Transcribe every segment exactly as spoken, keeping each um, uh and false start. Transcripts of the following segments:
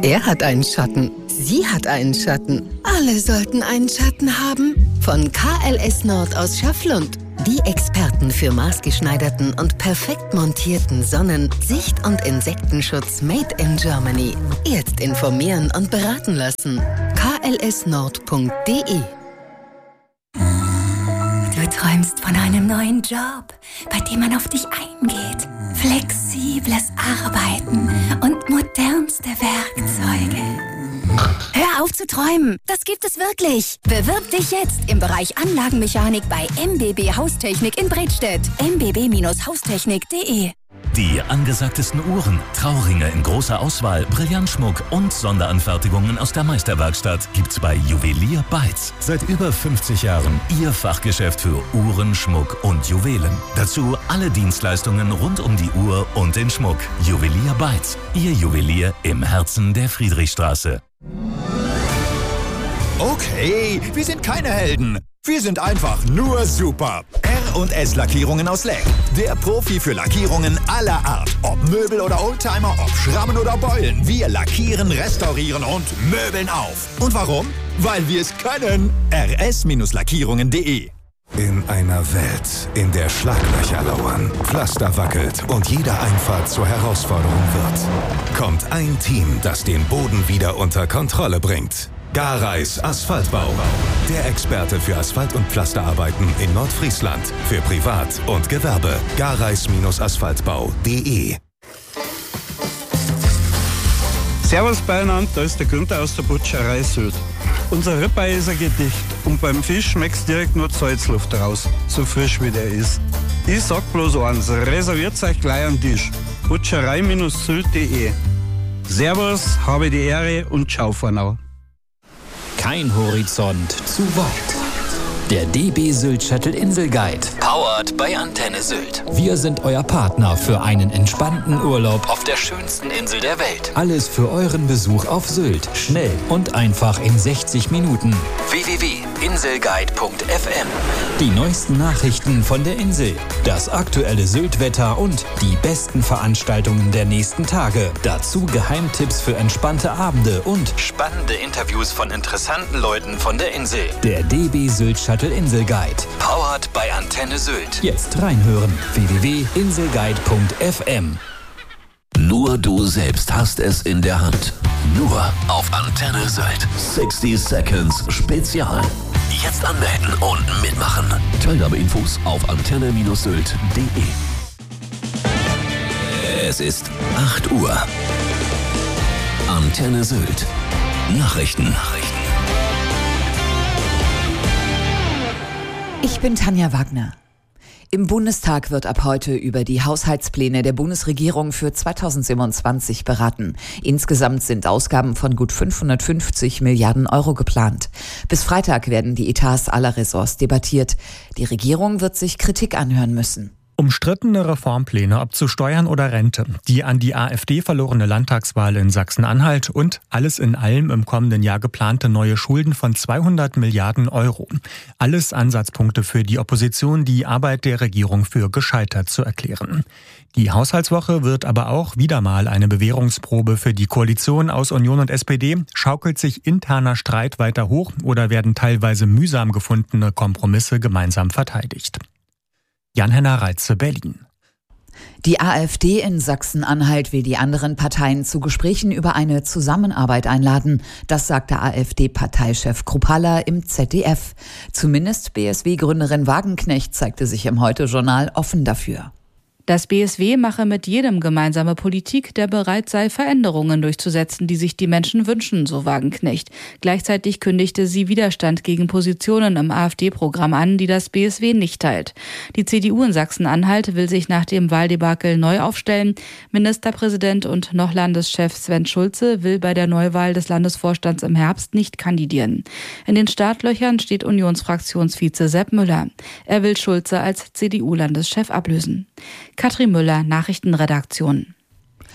Er hat einen Schatten. Sie hat einen Schatten. Alle sollten einen Schatten haben. Von K L S Nord aus Schafflund. Die Experten für maßgeschneiderten und perfekt montierten Sonnen-, Sicht- und Insektenschutz made in Germany. Jetzt informieren und beraten lassen. k l s nord punkt d e. Du träumst von einem neuen Job, bei dem man auf dich eingeht. Flexibles Arbeiten und modernste Werkzeuge. Hör auf zu träumen, das gibt es wirklich. Bewirb dich jetzt im Bereich Anlagenmechanik bei M B B Haustechnik in Bredstedt. m b b Haustechnik punkt d e. Die angesagtesten Uhren, Trauringe in großer Auswahl, Brillantschmuck und Sonderanfertigungen aus der Meisterwerkstatt gibt's bei Juwelier Beitz. Seit über fünfzig Jahren Ihr Fachgeschäft für Uhren, Schmuck und Juwelen. Dazu alle Dienstleistungen rund um die Uhr und den Schmuck. Juwelier Beitz, Ihr Juwelier im Herzen der Friedrichstraße. Okay, wir sind keine Helden. Wir sind einfach nur super. R und S Lackierungen aus Leck. Der Profi für Lackierungen aller Art. Ob Möbel oder Oldtimer, ob Schrammen oder Beulen. Wir lackieren, restaurieren und möbeln auf. Und warum? Weil wir es können. r s Lackierungen punkt d e. In einer Welt, in der Schlaglöcher lauern, Pflaster wackelt und jede Einfahrt zur Herausforderung wird, kommt ein Team, das den Boden wieder unter Kontrolle bringt. Gareis Asphaltbau. Der Experte für Asphalt- und Pflasterarbeiten in Nordfriesland. Für Privat und Gewerbe. Gareis Asphaltbau punkt d e. Servus beieinander, da ist der Günther aus der Butcherei Sylt. Unser Ribeye ist ein Gedicht und beim Fisch schmeckt's direkt nur Salzluft raus, so frisch wie der ist. Ich sag bloß eins, reserviert euch gleich am Tisch. Butcherei Sylt punkt d e. Servus, habe die Ehre und ciao Vornau. Kein Horizont zu weit. Der D B Sylt Shuttle Insel Guide. Powered by Antenne Sylt. Wir sind euer Partner für einen entspannten Urlaub auf der schönsten Insel der Welt. Alles für euren Besuch auf Sylt. Schnell und einfach in sechzig Minuten. w w w punkt inselguide punkt f m. Die neuesten Nachrichten von der Insel. Das aktuelle Sylt-Wetter und die besten Veranstaltungen der nächsten Tage. Dazu Geheimtipps für entspannte Abende und spannende Interviews von interessanten Leuten von der Insel. Der D B Sylt Shuttle Insel Guide. Powered by Antenne Sylt. Jetzt reinhören. w w w punkt inselguide punkt f m. Nur du selbst hast es in der Hand. Nur auf Antenne Sylt. sechzig Seconds Spezial. Jetzt anmelden und mitmachen. Teilnahmeinfos auf antenne Sylt punkt d e. Es ist acht Uhr. Antenne Sylt. Nachrichten. Nachrichten. Ich bin Tanja Wagner. Im Bundestag wird ab heute über die Haushaltspläne der Bundesregierung für zweitausendsiebenundzwanzig beraten. Insgesamt sind Ausgaben von gut fünfhundertfünfzig Milliarden Euro geplant. Bis Freitag werden die Etats aller Ressorts debattiert. Die Regierung wird sich Kritik anhören müssen. Umstrittene Reformpläne, ob zu Steuern oder Rente, die an die AfD verlorene Landtagswahl in Sachsen-Anhalt und alles in allem im kommenden Jahr geplante neue Schulden von zweihundert Milliarden Euro. Alles Ansatzpunkte für die Opposition, die Arbeit der Regierung für gescheitert zu erklären. Die Haushaltswoche wird aber auch wieder mal eine Bewährungsprobe für die Koalition aus Union und S P D. Schaukelt sich interner Streit weiter hoch oder werden teilweise mühsam gefundene Kompromisse gemeinsam verteidigt? Jan-Henner Reitze, Berlin. Die AfD in Sachsen-Anhalt will die anderen Parteien zu Gesprächen über eine Zusammenarbeit einladen. Das sagte AfD-Parteichef Kruppalla im Z D F. Zumindest B S W-Gründerin Wagenknecht zeigte sich im Heute-Journal offen dafür. Das B S W mache mit jedem gemeinsame Politik, der bereit sei, Veränderungen durchzusetzen, die sich die Menschen wünschen, so Wagenknecht. Gleichzeitig kündigte sie Widerstand gegen Positionen im AfD-Programm an, die das B S W nicht teilt. Die C D U in Sachsen-Anhalt will sich nach dem Wahldebakel neu aufstellen. Ministerpräsident und noch Landeschef Sven Schulze will bei der Neuwahl des Landesvorstands im Herbst nicht kandidieren. In den Startlöchern steht Unionsfraktionsvize Sepp Müller. Er will Schulze als C D U-Landeschef ablösen. Katrin Müller, Nachrichtenredaktion.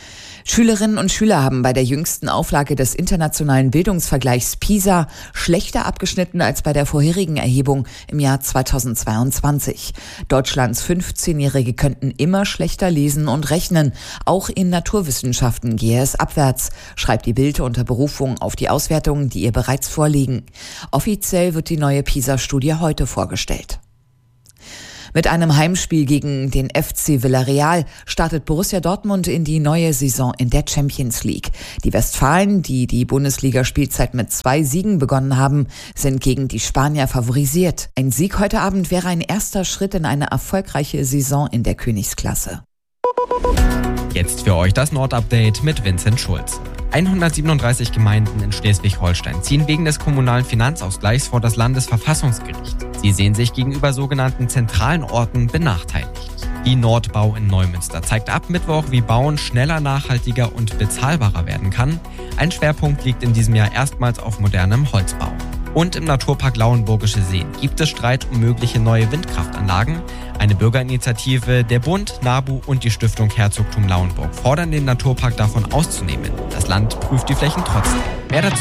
Schülerinnen und Schüler haben bei der jüngsten Auflage des internationalen Bildungsvergleichs PISA schlechter abgeschnitten als bei der vorherigen Erhebung im Jahr zweitausendzweiundzwanzig. Deutschlands fünfzehnjährige könnten immer schlechter lesen und rechnen. Auch in Naturwissenschaften gehe es abwärts, schreibt die Bild unter Berufung auf die Auswertungen, die ihr bereits vorliegen. Offiziell wird die neue PISA-Studie heute vorgestellt. Mit einem Heimspiel gegen den F C Villarreal startet Borussia Dortmund in die neue Saison in der Champions League. Die Westfalen, die die Bundesligaspielzeit mit zwei Siegen begonnen haben, sind gegen die Spanier favorisiert. Ein Sieg heute Abend wäre ein erster Schritt in eine erfolgreiche Saison in der Königsklasse. Jetzt für euch das Nord-Update mit Vincent Schulz. hundertsiebenunddreißig Gemeinden in Schleswig-Holstein ziehen wegen des kommunalen Finanzausgleichs vor das Landesverfassungsgericht. Sie sehen sich gegenüber sogenannten zentralen Orten benachteiligt. Die Nordbau in Neumünster zeigt ab Mittwoch, wie Bauen schneller, nachhaltiger und bezahlbarer werden kann. Ein Schwerpunkt liegt in diesem Jahr erstmals auf modernem Holzbau. Und im Naturpark Lauenburgische Seen gibt es Streit um mögliche neue Windkraftanlagen. Eine Bürgerinitiative, der Bund, NABU und die Stiftung Herzogtum Lauenburg fordern den Naturpark davon auszunehmen. Das Land prüft die Flächen trotzdem. Mehr dazu.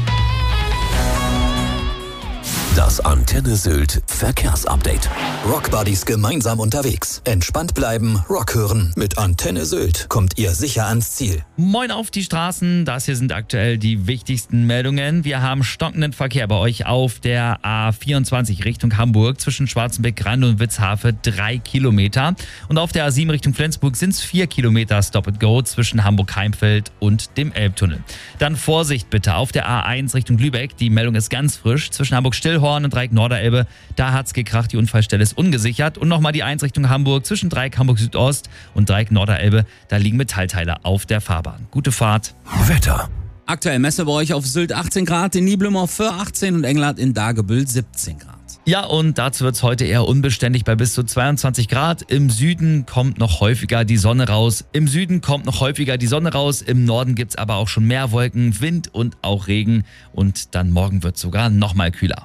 Das Antenne Sylt Verkehrsupdate. Rockbuddies gemeinsam unterwegs. Entspannt bleiben, Rock hören. Mit Antenne Sylt kommt ihr sicher ans Ziel. Moin auf die Straßen. Das hier sind aktuell die wichtigsten Meldungen. Wir haben stockenden Verkehr bei euch auf der A vierundzwanzig Richtung Hamburg zwischen Schwarzenbeck-Rand und Witzhafe drei Kilometer. Und auf der A sieben Richtung Flensburg sind es vier Kilometer Stop and Go zwischen Hamburg-Heimfeld und dem Elbtunnel. Dann Vorsicht bitte auf der A eins Richtung Lübeck. Die Meldung ist ganz frisch. Zwischen Hamburg-Stillhorn und Dreieck Norderelbe, da hat's gekracht, die Unfallstelle ist ungesichert. Und nochmal die eins Richtung Hamburg, zwischen Dreieck Hamburg Südost und Dreieck Norderelbe, da liegen Metallteile auf der Fahrbahn. Gute Fahrt. Wetter. Aktuell Messe bei euch auf Sylt achtzehn Grad, in Niblum auf Föhr achtzehn und Englert in Dagebüll siebzehn Grad. Ja, und dazu wird's heute eher unbeständig bei bis zu zweiundzwanzig Grad. Im Süden kommt noch häufiger die Sonne raus. Im Süden kommt noch häufiger die Sonne raus. Im Norden gibt's aber auch schon mehr Wolken, Wind und auch Regen. Und dann morgen wird's sogar noch mal kühler.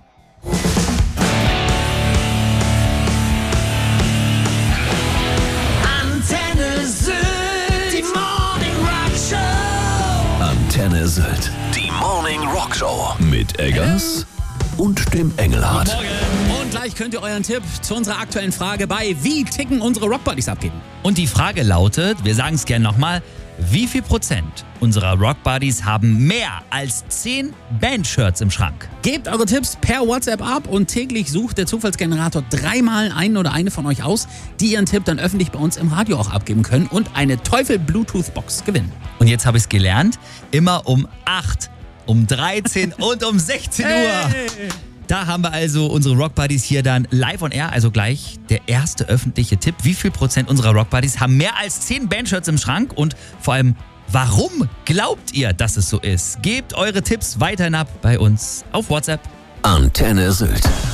Antenne Sylt, die Morning Rock Show. Antenne Sylt, die Morning Rock Show. Mit Eggers und dem Engelhardt. Guten Morgen. Und gleich könnt ihr euren Tipp zu unserer aktuellen Frage bei Wie ticken unsere Rockbuddies abgeben. Und die Frage lautet, wir sagen es gerne nochmal, wie viel Prozent unserer Rockbuddies haben mehr als zehn Bandshirts im Schrank? Gebt eure Tipps per WhatsApp ab und täglich sucht der Zufallsgenerator dreimal einen oder eine von euch aus, die ihren Tipp dann öffentlich bei uns im Radio auch abgeben können und eine Teufel-Bluetooth-Box gewinnen. Und jetzt habe ich es gelernt, immer um acht, um dreizehn und um sechzehn Uhr. Hey. Da haben wir also unsere Rockbuddies hier dann live on air, also gleich der erste öffentliche Tipp. Wie viel Prozent unserer Rockbuddies haben mehr als zehn Bandshirts im Schrank und vor allem, warum glaubt ihr, dass es so ist? Gebt eure Tipps weiterhin ab bei uns auf WhatsApp. Antenne Sylt.